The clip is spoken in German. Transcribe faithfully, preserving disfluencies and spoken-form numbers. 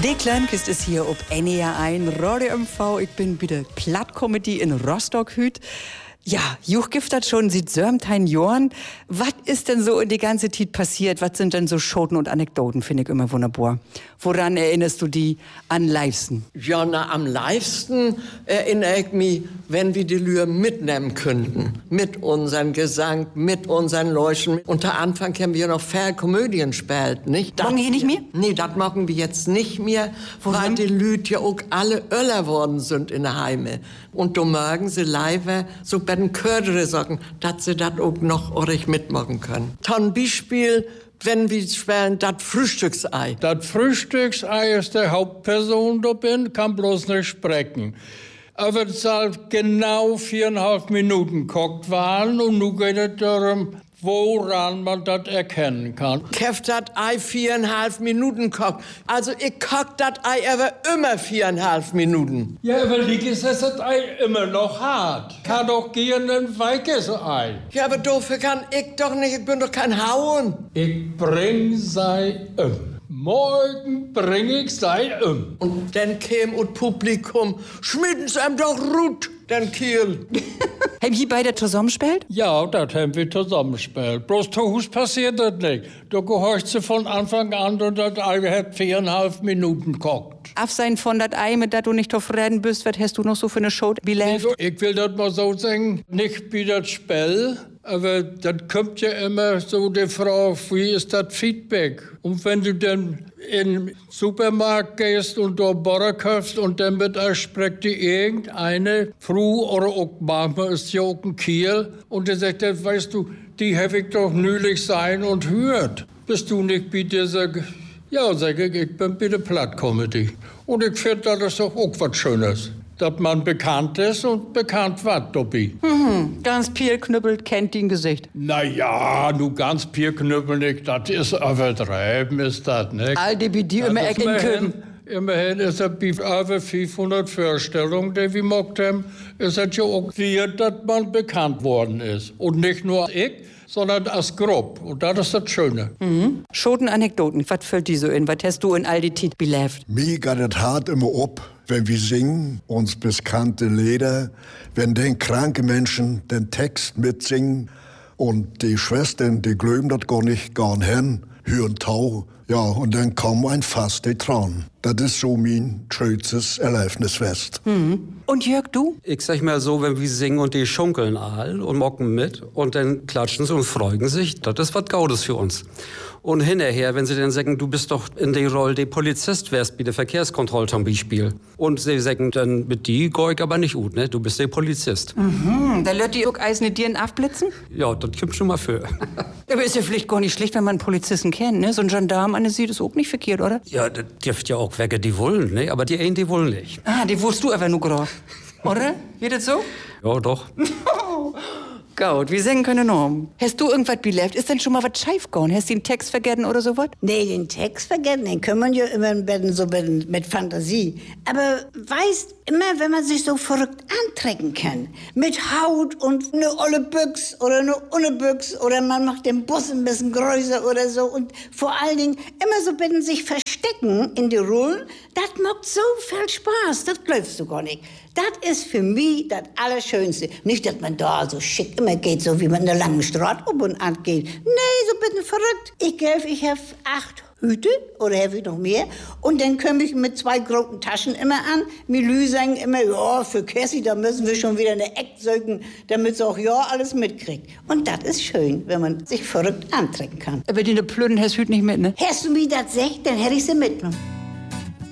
Die Kleinkist ist hier ob N E R eins, Radio M V. Ich bin bei der Plattcomedy in Rostock hüt. Ja, Juch gibt das schon seit sörmtein Jahren. Was ist denn so in die ganze Zeit passiert? Was sind denn so Schoten und Anekdoten, finde ich immer wunderbar. Woran erinnerst du die am liebsten? Ja, na, am liebsten erinnere ich mich, wenn wir die Lühr mitnehmen könnten. Mit unseren Gesang, mit unseren Leuchten. Unter Anfang haben wir noch viel Komödien gespielt, nicht? Machen hier nicht mehr? Nee, das machen wir jetzt nicht mehr, Warum? weil die Lüt ja auch alle Öller worden sind in der Heime. Und da mögen sie leider so bei den Kördere sagen, dass sie das auch noch ordentlich mitmachen können. Zum Beispiel, wenn wir spielen, das Frühstücksei. Das Frühstücksei ist der Hauptperson da bin, kann bloß nicht sprechen. Aber es soll genau viereinhalb Minuten kocht werden und nun geht es darum, woran man das erkennen kann. Käft das Ei viereinhalb Minuten kocht. Also ich koch das Ei aber immer viereinhalb Minuten. Ja, aber liegt ist das Ei immer noch hart. Kann doch gehen ein weiches Ei. Ja, aber dafür kann ich doch nicht, ich bin doch kein Hauen. Ich bring sei um. Morgen bring ich sei um. Und dann käm und Publikum, schmieden's ihm doch Rut, den Kiel. Haben ihr beide zusammengespielt? Ja, das haben wir zusammengespielt. Bloß zu Hus passiert das nicht. Du gehorchst von Anfang an und das Ei hat viereinhalb Minuten kocht. Absein von dat Ei, mit dat du nicht zufrieden bist, was hast du noch so für eine Show belebt? Ich will das mal so sagen, nicht wie das Spiel, aber dann kommt ja immer so die Frage, wie ist das Feedback? Und wenn du dann in den Supermarkt gehst und da Butter kaufst und dann mit euch spricht die irgendeine Frau oder auch manchmal ist ja auch ein Kiel und der sagt, weißt du, die habe ich doch nülich sein und hört. Bist du nicht bei dieser... Ja, sag ich, ich bin bei der Plattcomedy. Und ich finde, das ist doch auch was Schönes. Dass man bekannt ist und bekannt wird dabei. Mhm. Ganz Pierknüppelt kennt ihn Gesicht. Na ja, nu ganz Pierknüppel nicht, das ist übertreiben, ist das nicht. All die bei dir immer erkennen können. Immerhin ist er bei über fünfhundert Vorstellungen, die wir gemacht haben, ist es ja auch wert, dass man bekannt worden ist. Und nicht nur ich, sondern als Gruppe. Und das ist das Schöne. Mhm. Schoten Anekdoten, was fällt dir so in? Was hast du in all die Tit belebt? Mir geht es hart immer ab, wenn wir singen, uns bekannte Lieder, wenn den kranke Menschen den Text mitsingen und die Schwestern, die glauben das gar nicht, gar nicht hin, hören Tau. Ja, und dann kommen ein fast die Tränen. Das ist so mein schönstes Erlebnisfest. Mhm. Und Jörg, du? Ich sag mal so, wenn wir singen und die schunkeln all und mocken mit und dann klatschen sie und freuen sich, das ist was Gaudes für uns. Und hinterher, wenn sie dann sagen, du bist doch in der Rolle der Polizist wärst bei der Verkehrskontrolle zum Beispiel. Und sie sagen dann, mit die geh ich aber nicht gut, ne? Du bist der Polizist. Mhm. Da lässt die auch eisene Dirn aufblitzen? Ja, das kommt schon mal für. Aber ist ja vielleicht gar nicht schlecht, wenn man einen Polizisten kennt, ne? So ein Gendarm an der Seite ist auch nicht verkehrt, oder? Ja, das dürft ja auch wege die wollen, ne? Aber die einen, die wollen nicht. Ah, die wusst du aber nur gerade. Oder? Wird das so? Ja, doch. Gut, wir singen können noch. Hast du irgendwas belebt? Ist denn schon mal was schief gegangen? Hast du den Text vergessen oder sowas? Nee, den Text vergessen, den kann man ja immer so mit, mit Fantasie. Aber weißt, immer wenn man sich so verrückt antrecken kann, mit Haut und eine olle Büchs oder eine ohne Büchs oder man macht den Bus ein bisschen größer oder so und vor allen Dingen immer so bitten sich verstecken in die Rollen, das macht so viel Spaß, das glaubst du gar nicht. Das ist für mich das Allerschönste. Nicht, dass man da so schick immer geht, so wie man in der langen Straße um und an geht. Nee, so bin ich verrückt. Ich glaube, ich habe acht Hüte oder habe ich noch mehr. Und dann komme ich mit zwei großen Taschen immer an. Milü sagen immer, ja, für Cassie, da müssen wir schon wieder eine Eck sögen, damit sie auch ja alles mitkriegt. Und das ist schön, wenn man sich verrückt antrecken kann. Aber die Plöden hast du nicht mit, ne? Hast du mir das gesagt, dann hätte ich sie mitgenommen.